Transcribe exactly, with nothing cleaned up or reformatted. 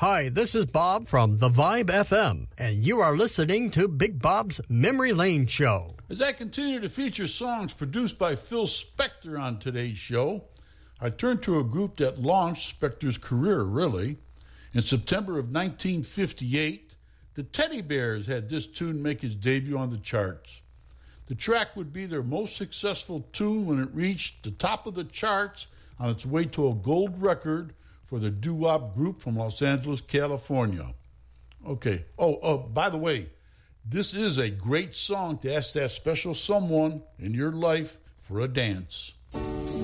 Hi, this is Bob from The Vibe F M, and you are listening to Big Bob's Memory Lane Show. As I continue to feature songs produced by Phil Spector on today's show, I turn to a group that launched Spector's career, really. In September of nineteen fifty-eight, the Teddy Bears had this tune make its debut on the charts. The track would be their most successful tune when it reached the top of the charts on its way to a gold record for the doo-wop group from Los Angeles, California. Okay. Oh, oh, by the way, this is a great song to ask that special someone in your life for a dance.